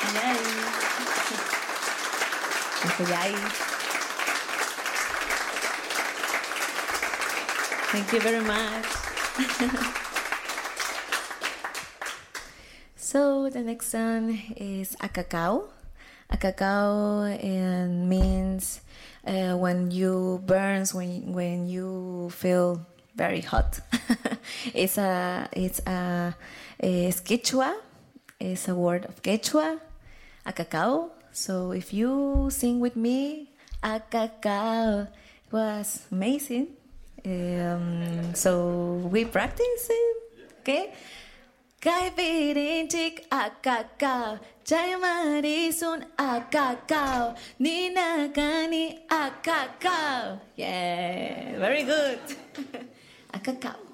Yay. Thank you very much. So the next song is a cacao. A cacao means when you burns, when you feel very hot. It's a Quechua. It's a word of Quechua. A cacao. So if you sing with me, a cacao, it was amazing. So we practice it, okay? Kai virintik a cacao, Jai Marisun a cacao, Nina Kani a cacao. Yeah, very good. A cacao.